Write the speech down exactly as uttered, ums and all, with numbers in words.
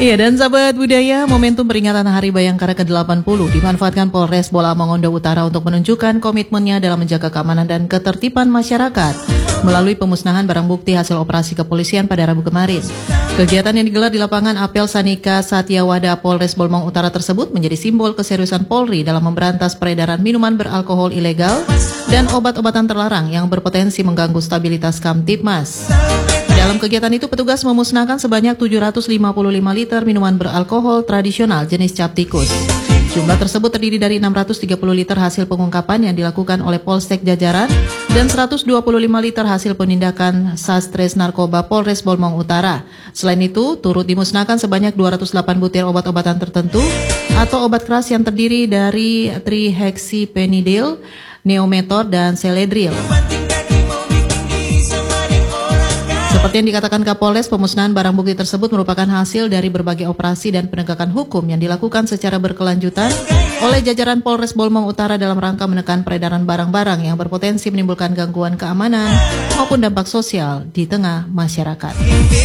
Iya, dan sahabat budaya, momentum peringatan Hari Bayangkara ke delapan puluh dimanfaatkan Polres Bola Mongondo Utara untuk menunjukkan komitmennya dalam menjaga keamanan dan ketertiban masyarakat melalui pemusnahan barang bukti hasil operasi kepolisian pada Rabu kemarin. Kegiatan yang digelar di lapangan Apel Sanika Satyawada Polres Bolmong Utara tersebut menjadi simbol keseriusan Polri dalam memberantas peredaran minuman beralkohol ilegal dan obat-obatan terlarang yang berpotensi mengganggu stabilitas Kamtibmas. Dalam kegiatan itu, petugas memusnahkan sebanyak tujuh ratus lima puluh lima liter minuman beralkohol tradisional jenis cap tikus. Jumlah tersebut terdiri dari enam ratus tiga puluh liter hasil pengungkapan yang dilakukan oleh Polsek Jajaran dan seratus dua puluh lima liter hasil penindakan Satres Narkoba Polres Bolmong Utara. Selain itu, turut dimusnahkan sebanyak dua ratus delapan butir obat-obatan tertentu atau obat keras yang terdiri dari trihexyphenidyl, neometor, dan seledril. Seperti yang dikatakan Kapolres, pemusnahan barang bukti tersebut merupakan hasil dari berbagai operasi dan penegakan hukum yang dilakukan secara berkelanjutan oleh jajaran Polres Bolmong Utara dalam rangka menekan peredaran barang-barang yang berpotensi menimbulkan gangguan keamanan maupun dampak sosial di tengah masyarakat.